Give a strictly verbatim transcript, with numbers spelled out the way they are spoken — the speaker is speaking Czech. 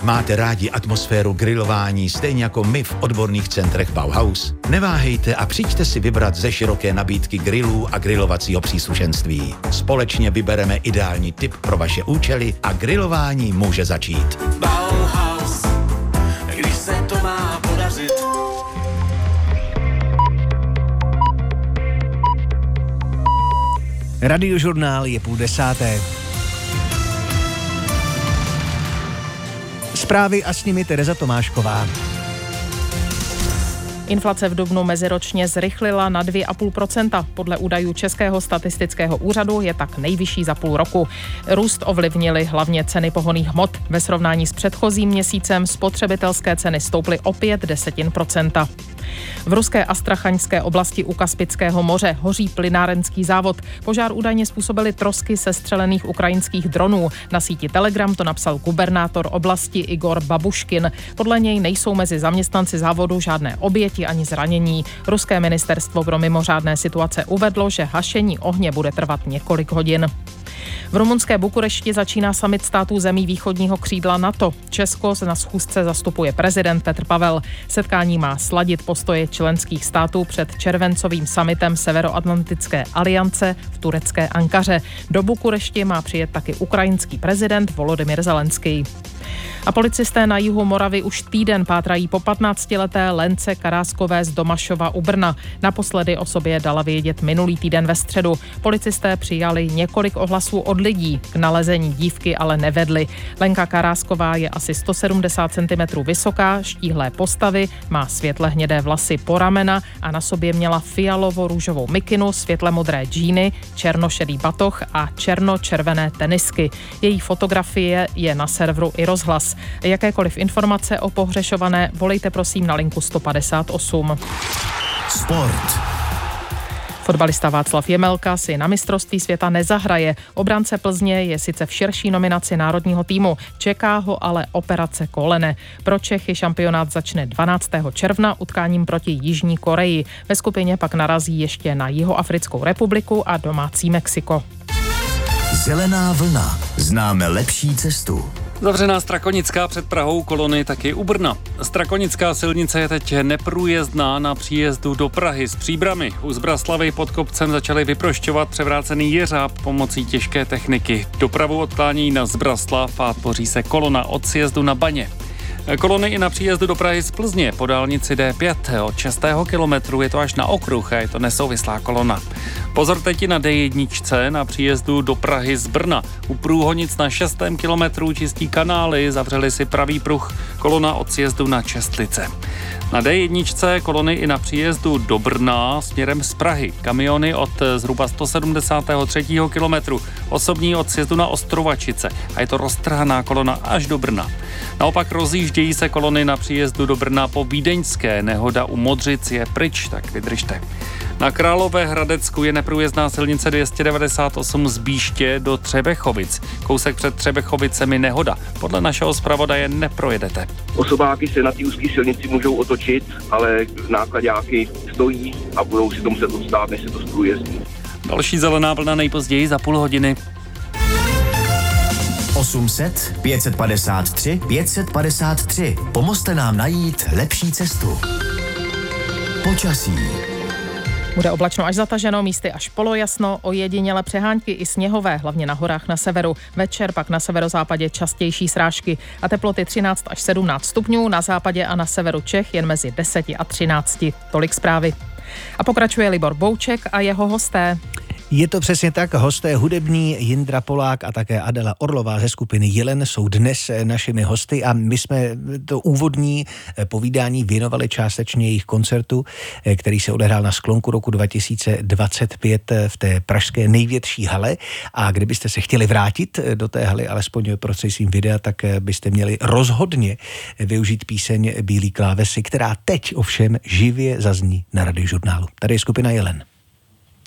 Máte rádi atmosféru grilování stejně jako my v odborných centrech Bauhaus? Neváhejte a přijďte si vybrat ze široké nabídky grillů a grilovacího příslušenství. Společně vybereme ideální tip pro vaše účely a grilování může začít. Bauhaus, když se to má podařit. Radiožurnál je půl desáté. Zprávy a s nimi Tereza Tomášková. Inflace v dubnu meziročně zrychlila na dvě celá pět procenta. Podle údajů Českého statistického úřadu je tak nejvyšší za půl roku. Růst ovlivnily hlavně ceny pohonných hmot. Ve srovnání s předchozím měsícem spotřebitelské ceny stouply o pět desetin procenta. V ruské Astrachaňské oblasti u Kaspického moře hoří plynárenský závod. Požár údajně způsobily trosky sestřelených ukrajinských dronů. Na síti Telegram to napsal gubernátor oblasti Igor Babuškin. Podle něj nejsou mezi zaměstnanci závodu žádné oběti ani zranění. Ruské ministerstvo pro mimořádné situace uvedlo, že hašení ohně bude trvat několik hodin. V rumunské Bukurešti začíná summit států zemí východního křídla NATO. Česko se na schůzce zastupuje prezident Petr Pavel. Setkání má sladit postoje členských států před červencovým summitem Severoatlantické aliance v turecké Ankaře. Do Bukurešti má přijet taky ukrajinský prezident Volodymyr Zelenský. A policisté na jihu Moravy už týden pátrají po patnáctileté Lence Karáskové z Domašova u Brna. Naposledy o sobě dala vědět minulý týden ve středu. Policisté přijali několik ohlasů od lidí. K nalezení dívky ale nevedli. Lenka Karásková je asi sto sedmdesát centimetrů vysoká, štíhlé postavy, má světle hnědé vlasy po ramena a na sobě měla fialovo-růžovou mikinu, světle modré džíny, černošedý batoh a černo-červené tenisky. Její fotografie je na serveru i rozhlas. Jakékoliv informace o pohřešované volejte prosím na linku sto padesát osm. Sport. Fotbalista Václav Jemelka si na mistrovství světa nezahraje. Obránce Plzně je sice v širší nominaci národního týmu, čeká ho ale operace kolene. Pro Čechy šampionát začne dvanáctého června utkáním proti Jižní Koreji. Ve skupině pak narazí ještě na Jihoafrickou republiku a domácí Mexiko. Zelená vlna. Známe lepší cestu. Zavřená Strakonická před Prahou, kolony taky u Brna. Strakonická silnice je teď neprůjezdná na příjezdu do Prahy s Příbrami. U Zbraslavy pod kopcem začali vyprošťovat převrácený jeřáb pomocí těžké techniky. Dopravu odklání na Zbraslav a tvoří se kolona od sjezdu na Baně. Kolony i na příjezdu do Prahy z Plzně po dálnici D pět. Od šestého kilometru je to až na okruh a je to nesouvislá kolona. Pozor teď na D jedna na příjezdu do Prahy z Brna. U Průhonic na šestém kilometru čistí kanály, zavřeli si pravý pruh, kolona od sjezdu na Čestlice. Na D jedna kolony i na příjezdu do Brna směrem z Prahy. Kamiony od zhruba sto sedmdesátého třetího kilometru, osobní od sjezdu na Ostrovačice a je to roztrhaná kolona až do Brna. Naopak rozjíždějí se kolony na příjezdu do Brna po Vídeňské. Nehoda u Modřic je pryč, tak vydržte. Na Královéhradecku je neprůjezdná silnice dvě stě devadesát osm z Bíště do Třebechovic. Kousek před Třebechovicemi nehoda. Podle našeho zpravodaje neprojedete. Osobáky se na té úzké silnici můžou otočit, ale nákladáky stojí a budou si to muset odstát, než se to zprůjezdní. Další zelená vlna nejpozději za půl hodiny. osm set, pět set padesát tři, pět set padesát tři. Pomozte nám najít lepší cestu. Počasí. Bude oblačno až zataženo, místy až polojasno, ojediněle přehánky i sněhové, hlavně na horách na severu. Večer pak na severozápadě častější srážky a teploty třináct až sedmnáct stupňů, na západě a na severu Čech jen mezi deseti a třinácti. Tolik zprávy. A pokračuje Libor Bouček a jeho hosté. Je to přesně tak, hosté hudební Jindra Polák a také Adela Orlová ze skupiny Jelen jsou dnes našimi hosty a my jsme to úvodní povídání věnovali částečně jejich koncertu, který se odehrál na sklonku roku dva tisíce dvacet pět v té pražské největší hale a kdybyste se chtěli vrátit do té haly alespoň prostřednictvím videa, tak byste měli rozhodně využít píseň Bílý klávesy, která teď ovšem živě zazní na Radiožurnálu. Tady je skupina Jelen.